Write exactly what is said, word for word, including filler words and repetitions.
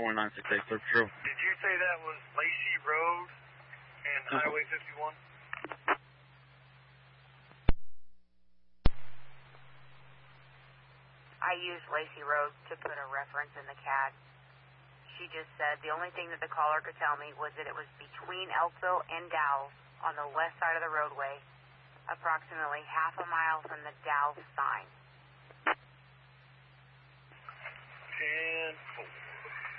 four nine six eight, sir. True. Did you say that was Lacey Road and Uh-huh. Highway fifty-one? I used Lacey Road to put a reference in the C A D. She just said the only thing that the caller could tell me was that it was between Elkville and Dalles on the west side of the roadway, approximately half a mile from the Dalles sign. ten four.